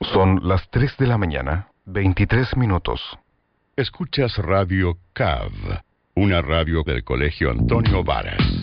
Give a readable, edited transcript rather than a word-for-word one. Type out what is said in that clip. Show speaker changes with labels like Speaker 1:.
Speaker 1: Son las 3 de la mañana, 23 minutos.
Speaker 2: Escuchas Radio CAV, una radio del Colegio Antonio Varas.